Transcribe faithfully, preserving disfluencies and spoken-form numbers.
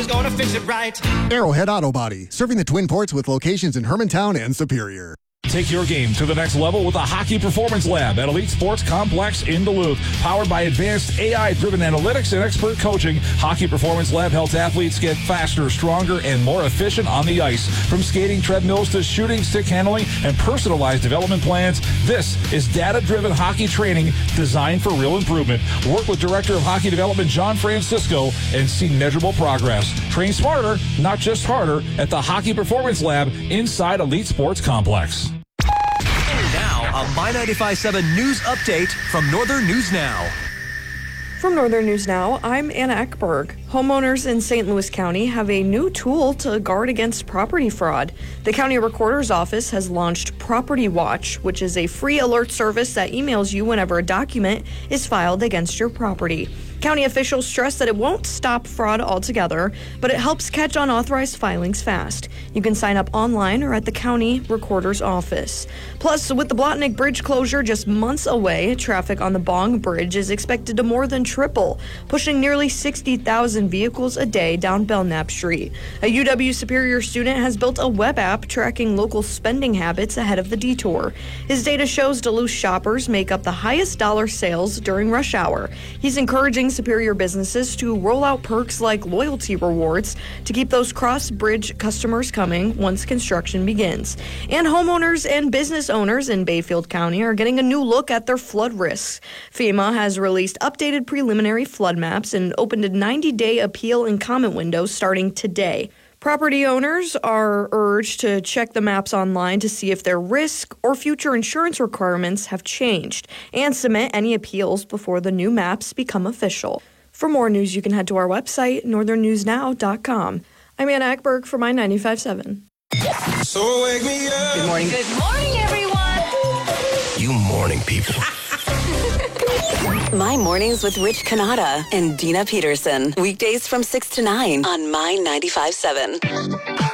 is gonna fix it right. Arrowhead Auto Body, serving the Twin Ports with locations in Hermantown and Superior. Take your game to the next level with the Hockey Performance Lab at Elite Sports Complex in Duluth. Powered by advanced A I-driven analytics and expert coaching, Hockey Performance Lab helps athletes get faster, stronger, and more efficient on the ice. From skating treadmills to shooting, stick handling, and personalized development plans, this is data-driven hockey training designed for real improvement. Work with Director of Hockey Development John Francisco and see measurable progress. Train smarter, not just harder, at the Hockey Performance Lab inside Elite Sports Complex. Now, a My ninety-five point seven news update from Northern News Now. From Northern News Now, I'm Anna Eckberg. Homeowners in Saint Louis County have a new tool to guard against property fraud. The county recorder's office has launched Property Watch, which is a free alert service that emails you whenever a document is filed against your property. County officials stress that it won't stop fraud altogether, but it helps catch unauthorized filings fast. You can sign up online or at the county recorder's office. Plus, with the Blotnick Bridge closure just months away, traffic on the Bong Bridge is expected to more than triple, pushing nearly sixty thousand vehicles a day down Belknap Street. A U W Superior student has built a web app tracking local spending habits ahead of the detour. His data shows Duluth shoppers make up the highest dollar sales during rush hour. He's encouraging Superior businesses to roll out perks like loyalty rewards to keep those cross-bridge customers coming once construction begins. And homeowners and business owners in Bayfield County are getting a new look at their flood risks. FEMA has released updated preliminary flood maps and opened a ninety-day appeal and comment window starting today. Property owners are urged to check the maps online to see if their risk or future insurance requirements have changed and submit any appeals before the new maps become official. For more news, you can head to our website, northern news now dot com. I'm Anna Eckberg for My ninety-five point seven. So wake me up. Good morning. Good morning, everyone. You morning people. My Mornings with Rich Canada and Dina Peterson. Weekdays from six to nine on My ninety-five point seven.